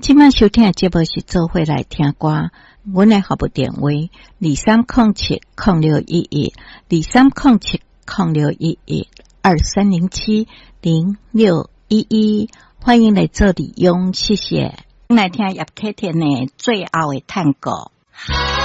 今晚收听的节目是做伙来听歌，阮的服务电话2307061123070611，欢迎来做利用，谢谢。来听叶启田的最后的探戈。